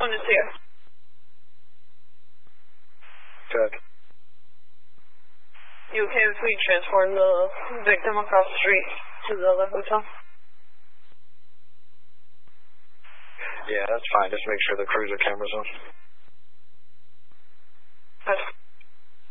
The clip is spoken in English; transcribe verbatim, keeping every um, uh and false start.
one to two. Good. You okay if we transport the victim across the street to the other hotel? Yeah, that's fine. Just make sure the cruiser camera's on. That's